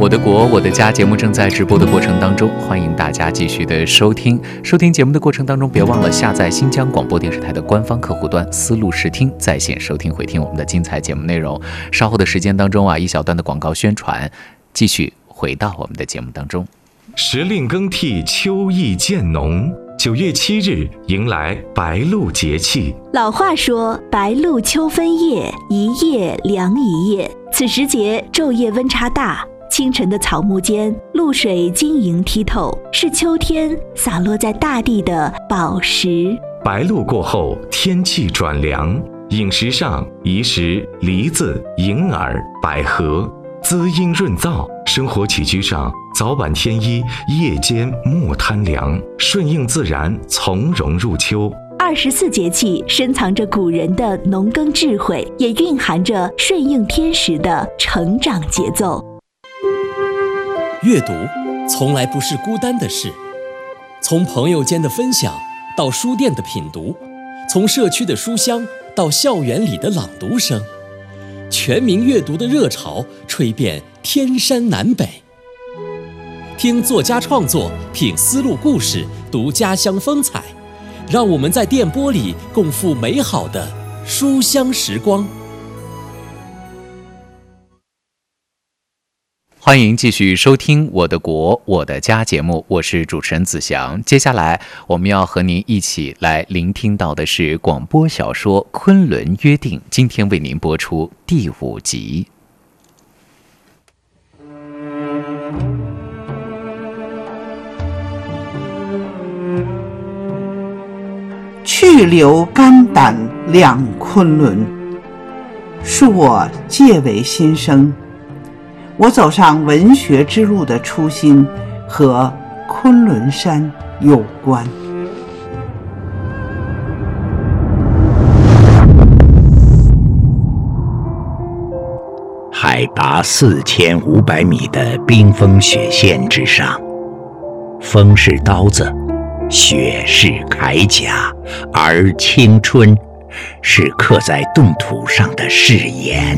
我的国我的家节目正在直播的过程当中，欢迎大家继续的收听节目的过程当中，别忘了下载新疆广播电视台的官方客户端思路视听，在线收听回听我们的精彩节目内容。稍后的时间当中一小段的广告宣传，继续回到我们的节目当中。 时令更替，秋意渐浓。9月7日迎来白露节气。 老话说，白露秋分夜，一夜凉一夜。此时节昼夜温差大，清晨的草木间，露水晶莹剔透，是秋天洒落在大地的宝石。 白露过后，天气转凉，饮食上宜食梨子、银耳、百合，滋阴润燥；生活起居上，早晚添衣，夜间莫贪凉，顺应自然，从容入秋。 24节气深藏着古人的农耕智慧，也蕴含着顺应天时的成长节奏。 阅读从来不是孤单的事，从朋友间的分享到书店的品读，从社区的书香到校园里的朗读声，全民阅读的热潮吹遍天山南北。听作家创作，品思路故事，读家乡风采，让我们在电波里共赴美好的书香时光。 欢迎继续收听我的国我的家节目，我是主持人子祥。接下来我们要和您一起来聆听到的是广播小说《昆仑约定》，今天为您播出第5集。 去留肝胆两昆仑，恕我介为新生。我走上文学之路的初心和昆仑山有关。 海拔4500米的冰封雪线之上，风是刀子，雪是铠甲，而青春是刻在冻土上的誓言。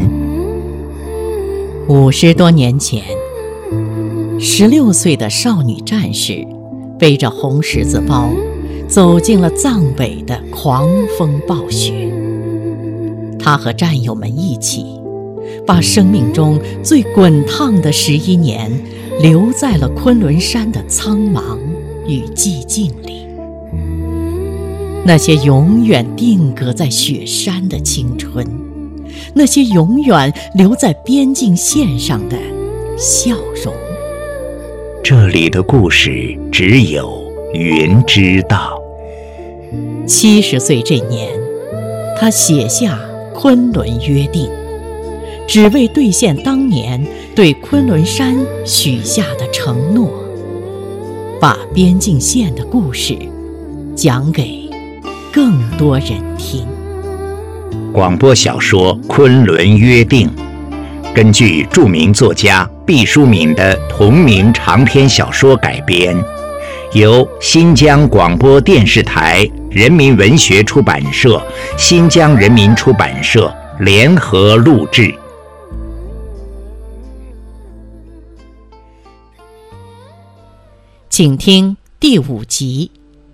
50多年前，16岁的少女战士背着红十字包，走进了藏北的狂风暴雪。她和战友们一起，把生命中最滚烫的11年留在了昆仑山的苍茫与寂静里。那些永远定格在雪山的青春，那些永远留在边境线上的笑容。 这里的故事只有云知道。 70岁这年，他写下《昆仑约定》，只为兑现当年对昆仑山许下的承诺，把边境线的故事讲给更多人听。 广播小说《昆仑约定》根据著名作家毕淑敏的同名长篇小说改编，由新疆广播电视台、人民文学出版社、新疆人民出版社联合录制。 请听第5集。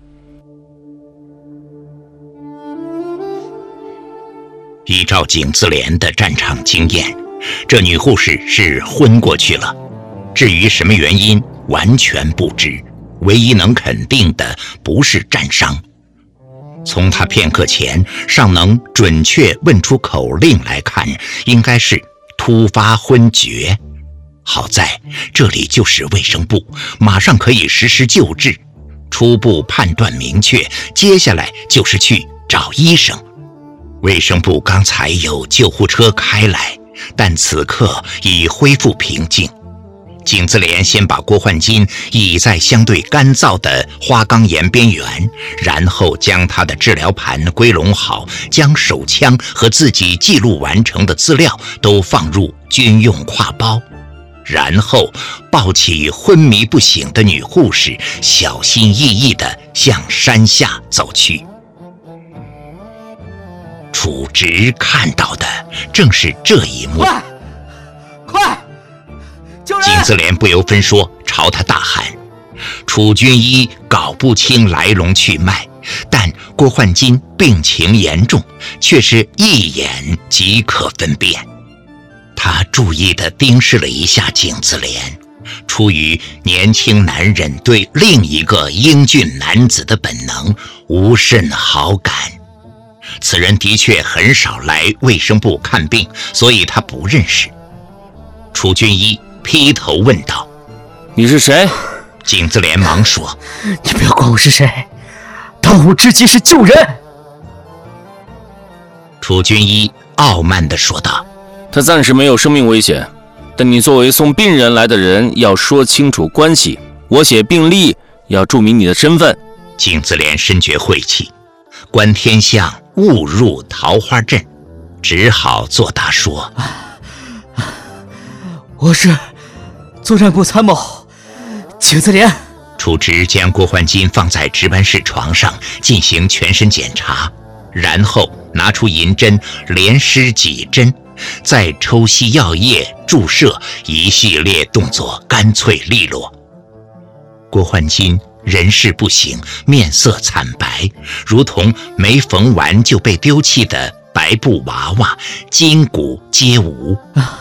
依照景自怜的战场经验，这女护士是昏过去了。至于什么原因，完全不知。唯一能肯定的不是战伤。从她片刻前尚能准确问出口令来看，应该是突发昏厥。好在这里就是卫生部，马上可以实施救治。初步判断明确，接下来就是去找医生。卫生部刚才有救护车开来，但此刻已恢复平静。景自怜先把郭焕金倚在相对干燥的花岗岩边缘，然后将他的治疗盘归拢好，将手枪和自己记录完成的资料都放入军用挎包，然后抱起昏迷不醒的女护士，小心翼翼地向山下走去。楚直看到的正是这一幕。 快！救人！ 景自怜不由分说朝他大喊。楚军医搞不清来龙去脉，但郭焕金病情严重，却是一眼即可分辨。他注意地盯视了一下景自怜，出于年轻男人对另一个英俊男子的本能，无甚好感。此人的确很少来卫生部看病，所以他不认识。楚军医劈头问道： 你是谁？ 景自怜忙说： 你不要管我是谁，当务之急是救人。 楚军医傲慢地说道： 他暂时没有生命危险，但你作为送病人来的人，要说清楚关系，我写病历要注明你的身份。 景自怜深觉晦气，观天象误入桃花阵，只好作答说： 我是作战部参谋景自怜。 楚直将郭焕金放在值班室床上进行全身检查，然后拿出银针连施几针，再抽吸药液注射，一系列动作干脆利落。郭焕金人事不省，面色惨白，如同没缝完就被丢弃的白布娃娃，筋骨皆无。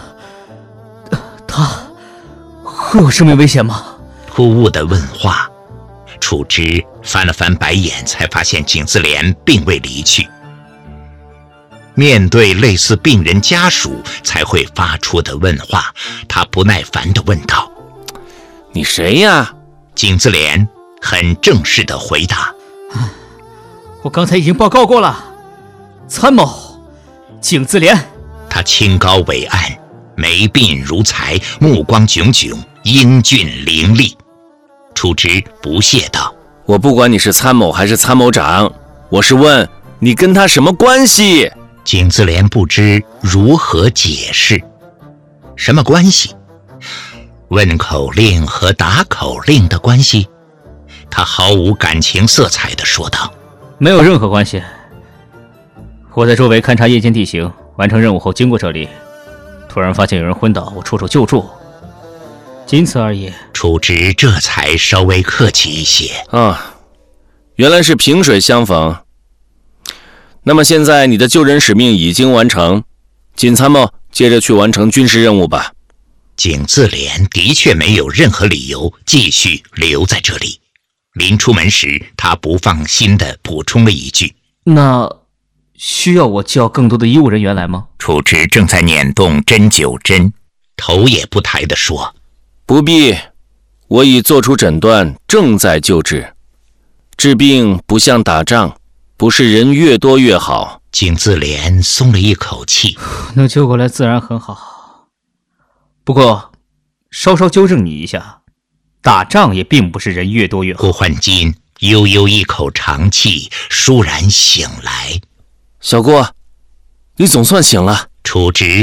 他会有生命危险吗？ 突兀的问话，楚直翻了翻白眼，才发现景自怜并未离去。面对类似病人家属才会发出的问话，他不耐烦地问道： 你谁呀？ 景自怜很正式地回答： 我刚才已经报告过了，参谋景自怜。 他清高伟岸，眉鬓如才，目光炯炯，英俊凌厉。楚直不屑道： 我不管你是参谋还是参谋长，我是问你跟他什么关系？ 景自怜不知如何解释。什么关系？问口令和打口令的关系？他毫无感情色彩地说道： 没有任何关系。我在周围勘察夜间地形，完成任务后经过这里，突然发现有人昏倒，我出手救助，仅此而已。 楚直这才稍微客气一些。 原来是萍水相逢。那么现在你的救人使命已经完成，景参谋接着去完成军事任务吧。 景自怜的确没有任何理由继续留在这里。临出门时，他不放心地补充了一句： 那需要我叫更多的医务人员来吗？ 楚直正在捻动针灸针，头也不抬地说： 不必，我已做出诊断，正在救治。治病不像打仗，不是人越多越好。 景自怜松了一口气， 能救过来自然很好。不过，稍稍纠正你一下，打仗也并不是人越多越好。 郭焕金悠悠一口长气，倏然醒来。 小郭，你总算醒了。 楚直